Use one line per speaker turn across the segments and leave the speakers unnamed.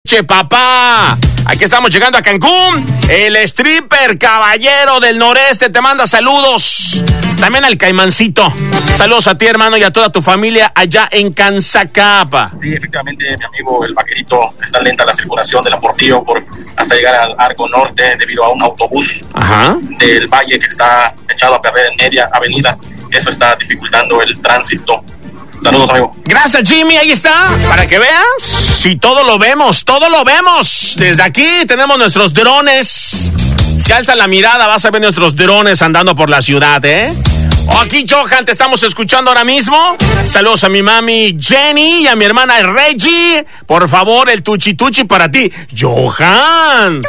noche, papá. Aquí estamos llegando a Cancún. El stripper caballero del noreste te manda saludos. También al Caimancito. Saludos a ti, hermano, y a toda tu familia allá en Cansacapa.
Sí, efectivamente, mi amigo el Vaquerito, está lenta la circulación de la Portillo hasta llegar al Arco Norte debido a un autobús del Valle que está echado a perder en media avenida. Eso está dificultando el tránsito. Saludos, amigo.
Gracias, Jimmy, ahí está. Para que veas, si todo lo vemos. Desde aquí tenemos nuestros drones. Si alza la mirada, vas a ver nuestros drones andando por la ciudad, ¿eh? Aquí, Johan, te estamos escuchando ahora mismo. Saludos a mi mami Jenny y a mi hermana Reggie. Por favor, el tuchi tuchi para ti, Johan.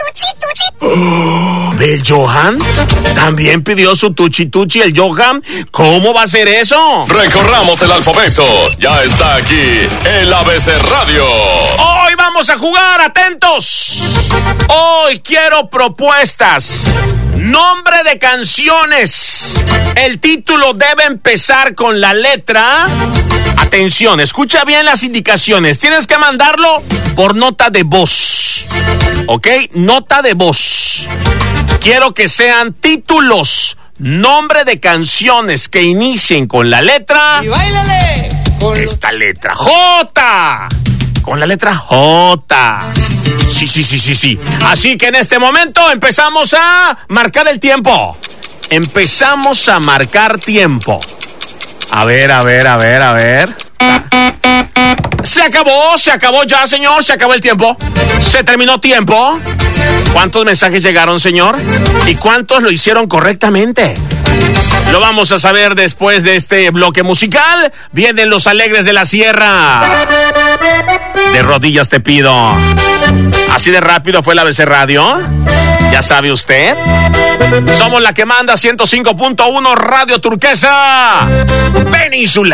Oh, ¿el Johan? También pidió su tuchi tuchi el Johan. ¿Cómo va a ser eso?
Recorramos el alfabeto. Ya está aquí el ABC Radio.
Hoy vamos a jugar, atentos. Hoy quiero propuestas. Nombre de canciones. El título debe empezar con la letra. Atención, escucha bien las indicaciones. Tienes que mandarlo por nota de voz. ¿Ok? Nota de voz. Quiero que sean títulos, nombre de canciones que inicien con la letra.
¡Y báilale!
Esta letra J. Con la letra J. Sí. Así que en este momento empezamos a marcar el tiempo. Empezamos a marcar tiempo. A ver. Se acabó ya, señor. Se acabó el tiempo. Se terminó tiempo. ¿Cuántos mensajes llegaron, señor? ¿Y cuántos lo hicieron correctamente? Lo vamos a saber después de este bloque musical. Vienen los Alegres de la Sierra. De rodillas te pido. Así de rápido fue la ABC Radio. Ya sabe usted. Somos la que manda 105.1 Radio Turquesa Península.